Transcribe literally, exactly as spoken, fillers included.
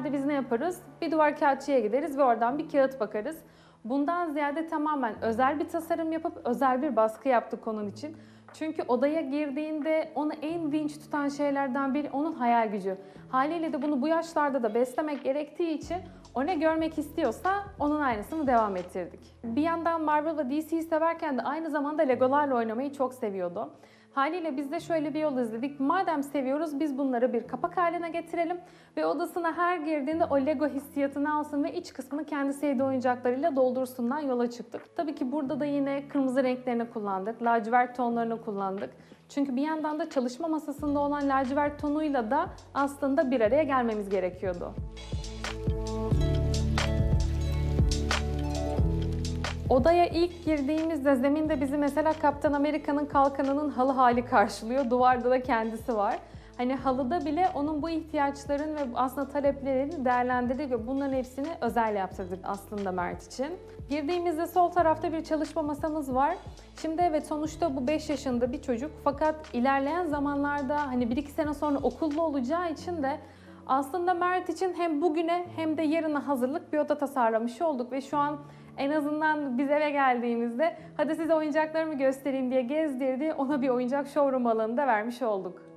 normalde biz ne yaparız? Bir duvar kağıtçıya gideriz ve oradan bir kağıt bakarız. Bundan ziyade tamamen özel bir tasarım yapıp özel bir baskı yaptık onun için. Çünkü odaya girdiğinde onu en dinç tutan şeylerden biri onun hayal gücü. Haliyle de bunu bu yaşlarda da beslemek gerektiği için o ne görmek istiyorsa onun aynısını devam ettirdik. Bir yandan Marvel ve D C'yi severken de aynı zamanda Legolarla oynamayı çok seviyordu. Haliyle biz de şöyle bir yol izledik. Madem seviyoruz biz bunları bir kapak haline getirelim ve odasına her girdiğinde o Lego hissiyatını alsın ve iç kısmını kendi sevdiği oyuncaklarıyla doldursundan yola çıktık. Tabii ki burada da yine kırmızı renklerini kullandık, lacivert tonlarını kullandık. Çünkü bir yandan da çalışma masasında olan lacivert tonuyla da aslında bir araya gelmemiz gerekiyordu. Odaya ilk girdiğimizde zeminde bizi mesela Kaptan Amerika'nın kalkanının halı hali karşılıyor. Duvarda da kendisi var. Hani halıda bile onun bu ihtiyaçların ve aslında taleplerini değerlendirdik ve bunların hepsini özel yaptırdık aslında Mert için. Girdiğimizde sol tarafta bir çalışma masamız var. Şimdi evet sonuçta bu beş yaşında bir çocuk fakat ilerleyen zamanlarda hani bir iki sene sonra okullu olacağı için de aslında Mert için hem bugüne hem de yarına hazırlık bir oda tasarlamış olduk ve şu an en azından biz eve geldiğimizde hadi size oyuncaklarımı göstereyim diye gezdirdi, ona bir oyuncak showroom alanı da vermiş olduk.